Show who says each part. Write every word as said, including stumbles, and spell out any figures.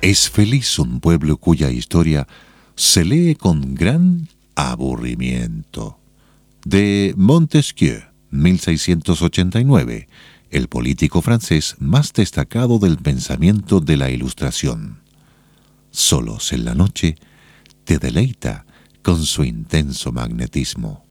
Speaker 1: Es feliz un pueblo cuya historia se lee con gran aburrimiento. De Montesquieu, mil seiscientos ochenta y nueve, el político francés más destacado del pensamiento de la Ilustración. Solos en la noche te deleita con su intenso magnetismo.